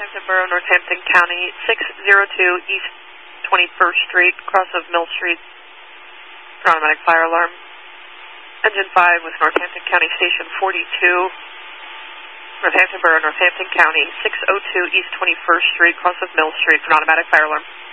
Northampton Borough, Northampton County, 602 East 21st Street, cross of Mill Street, for automatic fire alarm. Engine 5 with Northampton County Station 42, Northampton Borough, Northampton County, 602 East 21st Street, cross of Mill Street, for an automatic fire alarm.